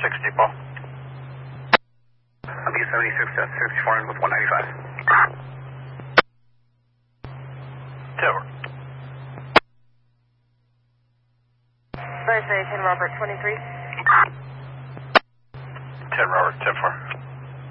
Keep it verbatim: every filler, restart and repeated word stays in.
sixty, Paul. I'll be seventy-six at sixty-four and with one ninety-five. Tower. Base Station, Robert twenty-three. ten, Robert, ten four.